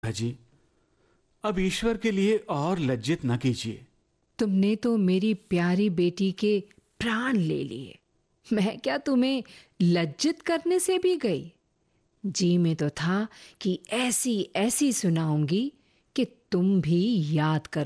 जी, अब ईश्वर के लिए और लज्जित न कीजिए। तुमने तो मेरी प्यारी बेटी के प्राण ले लिए, मैं क्या तुम्हें लज्जित करने से भी गई? जी में तो था कि ऐसी ऐसी सुनाऊंगी कि तुम भी याद करो।